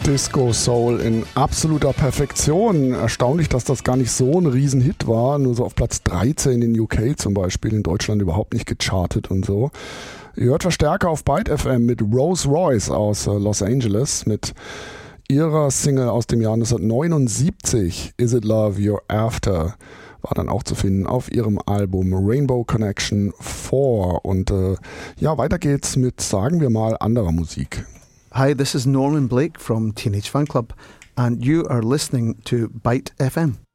Disco Soul in absoluter Perfektion. Erstaunlich, dass das gar nicht so ein Riesenhit war. Nur so auf Platz 13 in UK zum Beispiel, in Deutschland überhaupt nicht gechartet und so. Ihr hört Verstärker auf Byte FM mit Rose Royce aus Los Angeles mit ihrer Single aus dem Jahr 1979, Is It Love You're After, war dann auch zu finden auf ihrem Album Rainbow Connection 4. Und ja, weiter geht's mit, sagen wir mal, anderer Musik. Hi, this is Norman Blake from Teenage Fanclub, and you are listening to Byte FM.